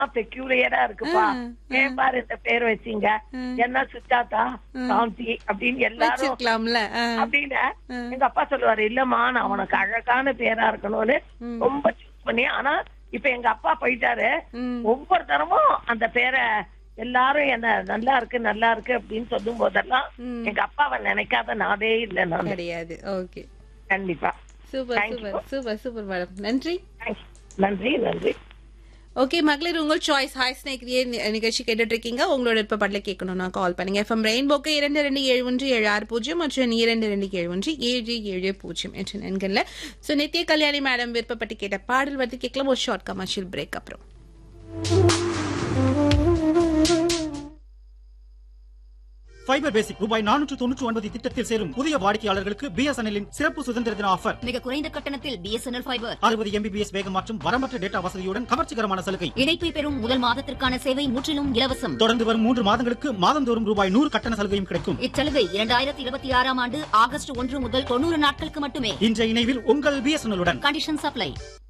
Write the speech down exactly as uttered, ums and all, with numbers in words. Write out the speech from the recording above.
பெக்யூலியரா இருக்குப்பா, ஏன் பாரு இந்த பேர் வச்சீங்க, என்ன சுஜாதா, சாந்தி அப்படின்னு எல்லாரும் வச்சிருக்கலாம்ல. ஆ. அப்படின்னு எங்க அப்பா சொல்லுவாரு, இல்லம்மா நான் உனக்கு அழகான பேரா இருக்கணும்னு ரொம்ப சூஸ் பண்ணி. ஆனா இப்ப எங்க அப்பா போயிட்டாரு. ஒவ்வொரு தரமும் அந்த பேரை எல்லாரும் என்ன நல்லா இருக்கு நல்லா இருக்கு அப்படின்னு சொல்லும் போதெல்லாம் எங்க அப்பாவை நினைக்காத நாடே இல்ல நான். கிடையாது. ஓகே, கண்டிப்பா. Super Thank you. Super super super madam. நன்றி. Thank you. நன்றி நன்றி. ஓகே மகளிர் உங்கள் சாய்ஸ் ஹாய் ஸ்நேக்ரியே நிகழ்ச்சி கேட்டுட்டு இருக்கீங்க. உங்களோட இப்ப பாடல கேட்கணும்னா கால் பண்ணுங்க. எஃப்எம் ரெயின்போக்கு இரண்டு ரெண்டு ஏழு ஒன்று ஏழு ஆறு பூஜ்ஜியம் மற்றும் இரண்டு ரெண்டு ஏழு ஒன்று ஏழு ஏழு பூஜ்ஜியம் என்ற எண்கள்ல. ஸோ நித்ய கல்யாணி மேடம் விருப்பப்பட்டு கேட்ட பாடல் வந்து கேட்கலாம். ஒரு ஷார்ட் கமர்ஷியல் பிரேக் அப்புறம். ஃபைபர் பேசிக் ரூபாய் நானூற்று தொன்னூற்று ஒன்பது திட்டத்தில் சேரும் புதிய வாடிக்கையாளர்களுக்கு பிஎஸ்என்எல்லின் சிறப்பு சுதந்திர தின ஆஃபர். மிக குறைந்த கட்டணத்தில் பிஎஸ்என்எல் ஃபைபர் அறுபது எம்பிபிஎஸ் வேகம் மற்றும் வரம்பற்ற டேட்டா வசதியுடன் கவர்ச்சிகரமான சலுகை. இணைப்பை பெறும் முதல் மாதத்திற்கான சேவை முற்றிலும் இலவசம். தொடர்ந்து வரும் மூன்று மாதங்களுக்கு மாதந்தோறும் ரூபாய் நூறு கட்டண சலுகையும் கிடைக்கும். இச்சலுகை இரண்டாயிரத்தி இருபத்தி ஆறாம் ஆண்டு ஆகஸ்ட் ஒன்று முதல் தொண்ணூறு நாட்களுக்கு மட்டுமே. இன்றைய இணைவில் உங்கள் பிஎஸ்என்எல்லுடன். Condition supply.